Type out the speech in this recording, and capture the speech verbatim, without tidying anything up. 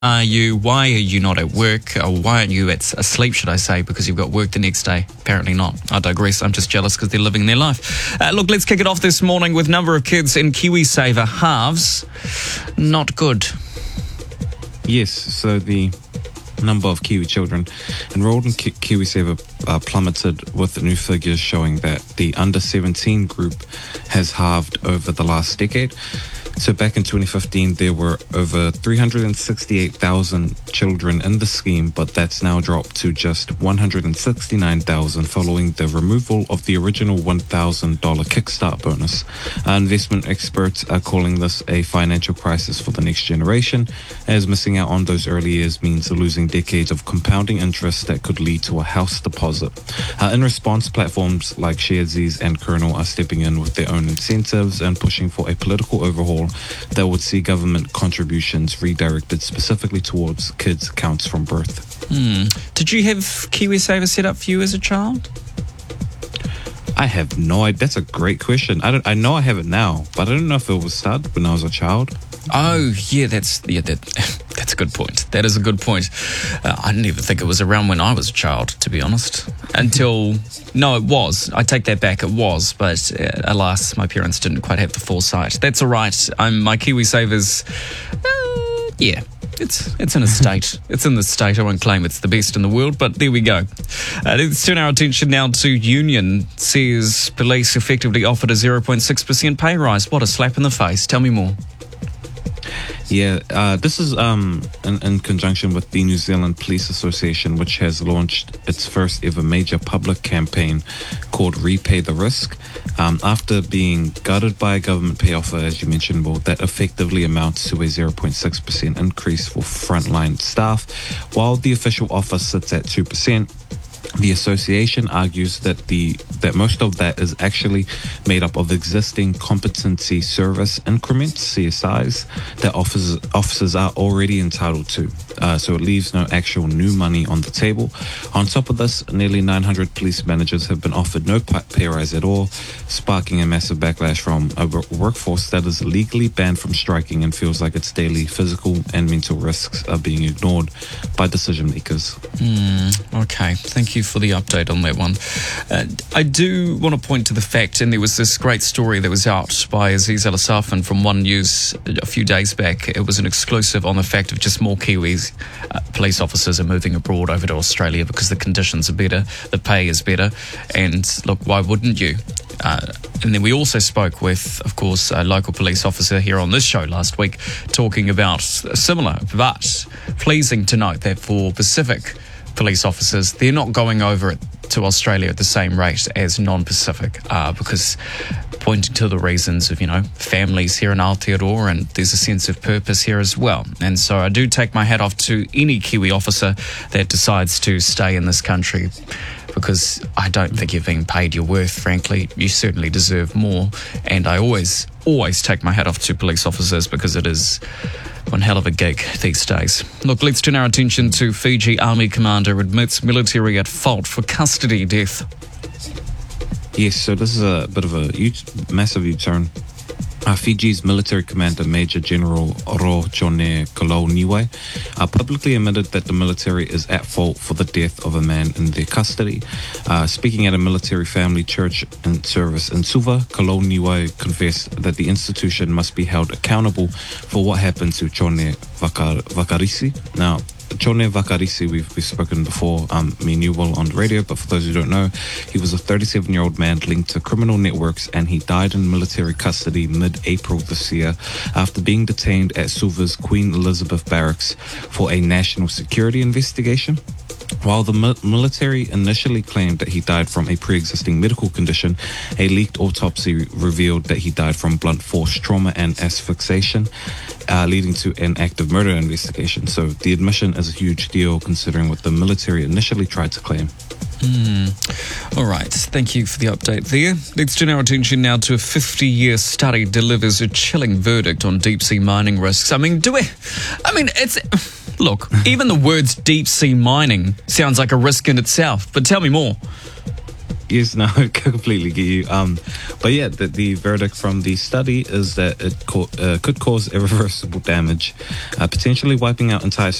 are you? Why are you not at work? Or why aren't you at asleep, should I say, because you've got work the next day? Apparently not. I digress. I'm just jealous because they're living their life. Uh, look, let's kick it off this morning with number of kids in KiwiSaver halves. Not good. Yes, so the number of Kiwi children enrolled in Ki- KiwiSaver uh, plummeted, with new figures showing that the under seventeen group has halved over the last decade. So back in twenty fifteen, there were over three hundred sixty-eight thousand children in the scheme, but that's now dropped to just one hundred sixty-nine thousand following the removal of the original one thousand dollars Kickstart bonus. Uh, investment experts are calling this a financial crisis for the next generation, as missing out on those early years means losing decades of compounding interest that could lead to a house deposit. Uh, in response, platforms like Sharesies and Kernel are stepping in with their own incentives and pushing for a political overhaul that would see government contributions redirected specifically towards kids' accounts from birth. Hmm. Did you have KiwiSaver set up for you as a child? I have no idea. That's a great question. I don't. I know I have it now, but I don't know if it was started when I was a child. Oh, yeah, that's yeah, that that's a good point. That is a good point. Uh, I didn't even think it was around when I was a child, to be honest. Until, no, it was. I take that back, it was. But uh, alas, my parents didn't quite have the foresight. That's all right. I'm, my KiwiSaver's, uh, yeah, it's it's in a state. It's in the state. I won't claim it's the best in the world, but there we go. Uh, let's turn our attention now to Union. Says police effectively offered a zero point six percent pay rise. What a slap in the face. Tell me more. Yeah, uh, this is um, in, in conjunction with the New Zealand Police Association, which has launched its first ever major public campaign called Repay the Risk. Um, after being gutted by a government pay offer, as you mentioned, Will, that effectively amounts to a zero point six percent increase for frontline staff, while the official offer sits at two percent. The association argues that the that most of that is actually made up of existing competency service increments, C S Is, that officers, officers are already entitled to. Uh, so it leaves no actual new money on the table. On top of this, nearly nine hundred police managers have been offered no pay rise at all, sparking a massive backlash from a workforce that is legally banned from striking and feels like its daily physical and mental risks are being ignored by decision makers. Mm, okay, thank you for the update on that one. Uh, I do want to point to the fact, and there was this great story that was out by Aziz Al Asafan from One News a few days back. It was an exclusive on the fact of just more Kiwis, uh, police officers are moving abroad over to Australia because the conditions are better, the pay is better, and look, why wouldn't you? Uh, and then we also spoke with, of course, a local police officer here on this show last week, talking about similar, but pleasing to note that for Pacific police officers, they're not going over to Australia at the same rate as non-Pacific are, because pointing to the reasons of, you know, families here in Aotearoa, and there's a sense of purpose here as well. And so I do take my hat off to any Kiwi officer that decides to stay in this country, because I don't think you're being paid your worth, frankly. You certainly deserve more. And I always, always take my hat off to police officers, because it is one hell of a gig these days. Look, let's turn our attention to Fiji Army commander admits military at fault for custody death. Yes, so this is a bit of a huge, massive U-turn. Uh, Fiji's military commander, Major General Ro Jone Koloniwe, uh, publicly admitted that the military is at fault for the death of a man in their custody. Uh, speaking at a military family church and service in Suva, Koloniwe confessed that the institution must be held accountable for what happened to Jone Vakar- Vakarisi. Now, Jone Vakarisi, we've, we've spoken before, um, me and you, Will, on the radio, but for those who don't know, he was a thirty-seven-year-old man linked to criminal networks, and he died in military custody mid-April this year after being detained at Suva's Queen Elizabeth Barracks for a national security investigation. While the mi- military initially claimed that he died from a pre-existing medical condition, a leaked autopsy revealed that he died from blunt force trauma and asphyxiation, uh, leading to an active murder investigation. So the admission is a huge deal, considering what the military initially tried to claim. Mm. All right, thank you for the update there. Let's turn our attention now to a fifty-year study delivers a chilling verdict on deep-sea mining risks. I mean, do we... I mean, it's... Look, even the words deep-sea mining sounds like a risk in itself, but tell me more. Yes, no, I completely get you. Um, but yeah, the, the verdict from the study is that it co- uh, could cause irreversible damage, uh, potentially wiping out entire